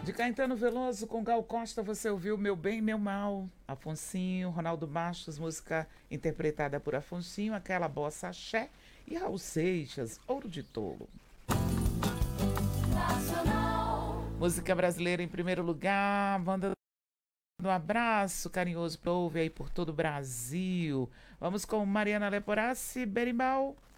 De Caetano Veloso com Gal Costa, você ouviu Meu Bem, Meu Mal, Afonsinho, Ronaldo Bastos, música interpretada por Afonsinho, aquela bossa axé, e Raul Seixas, Ouro de Tolo. Nacional. Música brasileira em primeiro lugar, banda do abraço carinhoso para ouvir aí por todo o Brasil. Vamos com Mariana Leporassi, Berimbau.